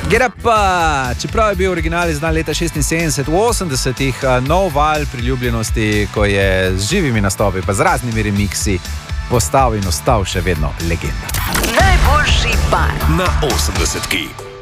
Get Up, čeprav je bil original izdan leta 76, v 80-ih nov val priljubljenosti, ko je z živimi nastopi, pa z raznimi remiksi postal in ostal še vedno legenda. Najboljši par na 80-ki.